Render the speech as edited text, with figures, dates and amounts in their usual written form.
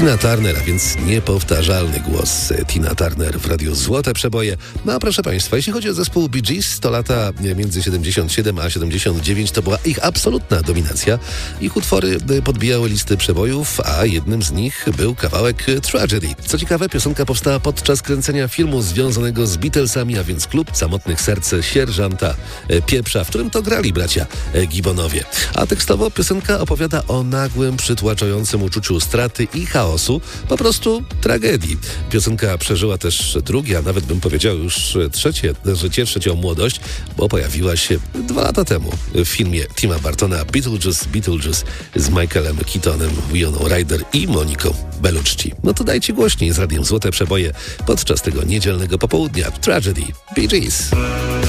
Tina Turner, a więc niepowtarzalny głos Tina Turner w Radiu Złote Przeboje. No a proszę Państwa, jeśli chodzi o zespół Bee Gees, to lata między 77 a 79 to była ich absolutna dominacja. Ich utwory podbijały listy przebojów, a jednym z nich był kawałek Tragedy. Co ciekawe, piosenka powstała podczas kręcenia filmu związanego z Beatlesami, a więc Klub Samotnych Serc Sierżanta Pieprza, w którym to grali bracia Gibbonowie. A tekstowo piosenka opowiada o nagłym, przytłaczającym uczuciu straty i chaosu, po prostu tragedii. Piosenka przeżyła też drugie, a nawet bym powiedział już trzecią młodość, bo pojawiła się 2 lata temu w filmie Tima Burtona Beetlejuice z Michaelem Keatonem, Winona Ryder i Moniką Bellucci. No to dajcie głośniej z Radiem Złote Przeboje podczas tego niedzielnego popołudnia. Tragedy, Bee Gees.